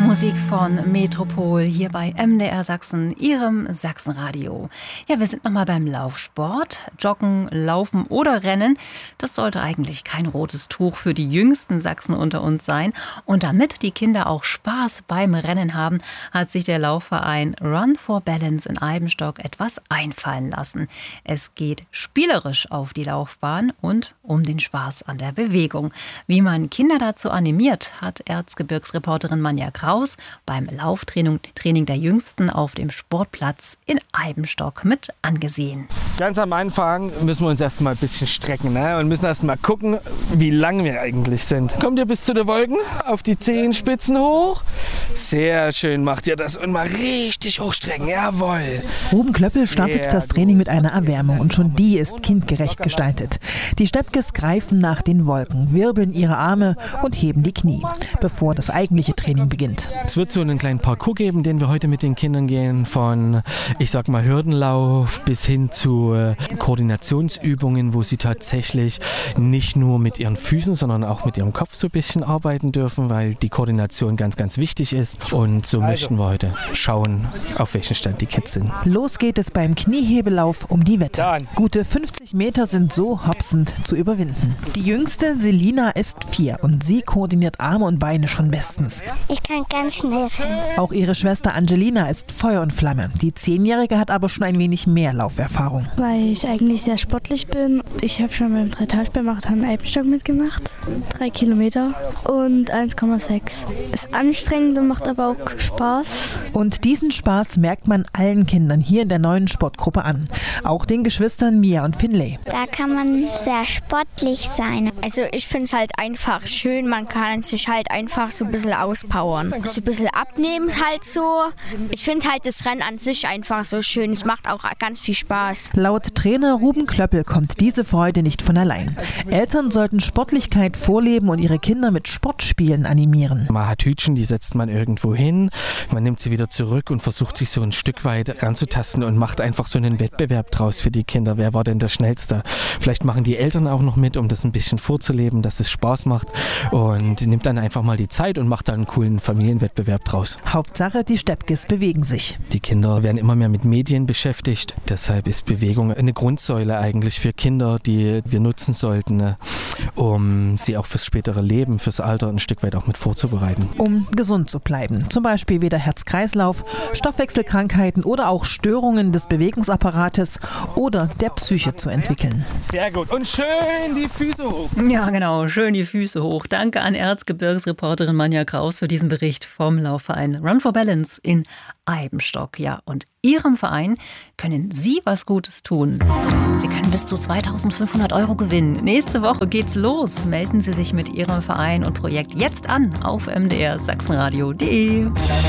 Musik von Metropol hier bei MDR Sachsen, Ihrem Sachsenradio. Ja, wir sind nochmal beim Laufsport. Joggen, Laufen oder Rennen, das sollte eigentlich kein rotes Tuch für die jüngsten Sachsen unter uns sein. Und damit die Kinder auch Spaß beim Rennen haben, hat sich der Laufverein Run for Balance in Eibenstock etwas einfallen lassen. Es geht spielerisch auf die Laufbahn und um den Spaß an der Bewegung. Wie man Kinder dazu animiert, hat Erzgebirgsreporterin Manja Kraus beim Lauftraining der Jüngsten auf dem Sportplatz in Eibenstock mit angesehen. Ganz am Anfang müssen wir uns erstmal ein bisschen strecken, ne? Und müssen erstmal gucken, wie lang wir eigentlich sind. Kommt ihr bis zu den Wolken? Auf die Zehenspitzen hoch? Sehr schön macht ihr das und mal richtig hochstrecken, jawohl. Ruben Klöppel startet das Training mit einer Erwärmung und schon die ist kindgerecht gestaltet. Die Steppkes greifen nach den Wolken, wirbeln ihre Arme und heben die Knie, bevor das eigentliche Training beginnt. Es wird so einen kleinen Parcours geben, den wir heute mit den Kindern gehen, von, ich sag mal, Hürdenlauf bis hin zu Koordinationsübungen, wo sie tatsächlich nicht nur mit ihren Füßen, sondern auch mit ihrem Kopf so ein bisschen arbeiten dürfen, weil die Koordination ganz, ganz wichtig ist. Und so möchten wir heute schauen, auf welchem Stand die Kids sind. Los geht es beim Kniehebellauf um die Wette. Gute 50 Meter sind so hopsend zu überwinden. Die jüngste, Selina, ist 4 und sie koordiniert Arme und Beine schon bestens. Ich kann ganz schnell rennen. Auch ihre Schwester Angelina ist Feuer und Flamme. Die 10-Jährige hat aber schon ein wenig mehr Lauferfahrung. Weil ich eigentlich sehr sportlich bin. Ich habe schon beim 3-Tage-Marathon Eibenstock mitgemacht. 3 Kilometer und 1,6. Ist anstrengend und macht aber auch Spaß. Und diesen Spaß merkt man allen Kindern hier in der neuen Sportgruppe an. Auch den Geschwistern Mia und Finlay. Da kann man sehr sportlich sein. Also ich finde es halt einfach schön, man kann sich halt einfach so ein bisschen auspowern. So ein bisschen abnehmen halt so. Ich finde halt das Rennen an sich einfach so schön. Es macht auch ganz viel Spaß. Laut Trainer Ruben Klöppel kommt diese Freude nicht von allein. Eltern sollten Sportlichkeit vorleben und ihre Kinder mit Sportspielen animieren. Man hat Hütchen, die setzt man irgendwo hin, man nimmt sie wieder zurück und versucht sich so ein Stück weit ranzutasten und macht einfach so einen Wettbewerb draus für die Kinder. Wer war denn der Schnellste? Vielleicht machen die Eltern auch noch mit, um das ein bisschen vorzuleben, dass es Spaß macht, und nimmt dann einfach mal die Zeit und macht dann einen coolen Familienwettbewerb draus. Hauptsache, die Steppkes bewegen sich. Die Kinder werden immer mehr mit Medien beschäftigt. Deshalb ist Bewegung eine Grundsäule eigentlich für Kinder, die wir nutzen sollten, um sie auch fürs spätere Leben, fürs Alter ein Stück weit auch mit vorzubereiten. Um gesund zu bleiben. Zum Beispiel weder Herz-Kreislauf, Stoffwechselkrankheiten oder auch Störungen des Bewegungsapparates oder der Psyche zu entwickeln. Sehr gut. Und schön die Füße hoch. Ja, genau. Schön die Füße hoch. Danke an Erzgebirgsreporterin Manja Kraus für diesen Bericht vom Laufverein Run for Balance in Eibenstock. Ja, und Ihrem Verein können Sie was Gutes tun. Sie können bis zu 2.500 € gewinnen. Nächste Woche geht's los. Melden Sie sich mit Ihrem Verein und Projekt jetzt an auf mdrsachsenradio.de.